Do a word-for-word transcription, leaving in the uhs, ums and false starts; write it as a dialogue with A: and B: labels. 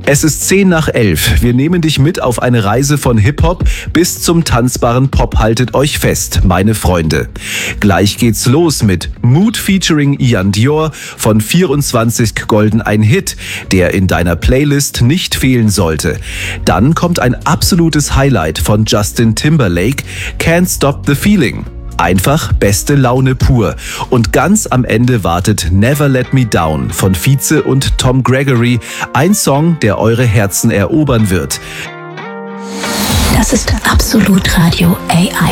A: Es ist zehn nach elf. Wir nehmen dich mit auf eine Reise von Hip-Hop bis zum tanzbaren Pop. Haltet euch fest, meine Freunde. Gleich geht's los mit Mood featuring Ian Dior von vierundzwanzig Golden, ein Hit, der in deiner Playlist nicht fehlen sollte. Dann kommt ein absolutes Highlight von Justin Timberlake, Can't Stop the Feeling. Einfach beste Laune pur. Und ganz am Ende wartet Never Let Me Down von Vize und Tom Gregory, ein Song, der eure Herzen erobern wird.
B: Das ist Absolut Radio A I.